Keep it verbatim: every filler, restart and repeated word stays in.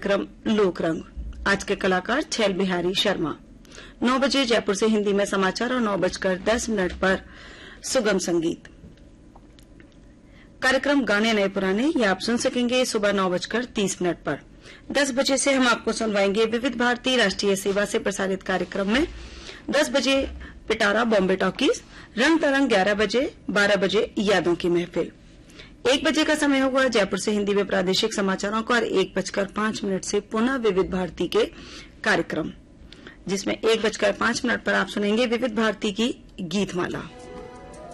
कार्यक्रम लोक रंग। आज के कलाकार छैल बिहारी शर्मा। नौ बजे जयपुर से हिंदी में समाचार और नौ बजकर दस मिनट पर सुगम संगीत। कार्यक्रम गाने नए पुराने ये आप सुन सकेंगे सुबह नौ बजकर तीस मिनट पर। दस बजे से हम आपको सुनवाएंगे विविध भारती राष्ट्रीय सेवा से प्रसारित कार्यक्रम में। दस बजे पिटारा बॉम्बे टॉकीज, रंग तरंग ग्यारह बजे, बारह बजे यादों की महफिल। एक बजे का समय होगा जयपुर से हिंदी में प्रादेशिक समाचारों का और एक बजकर पांच मिनट से पुनः विविध भारती के कार्यक्रम, जिसमें एक बजकर पांच मिनट पर आप सुनेंगे विविध भारती की गीतमाला।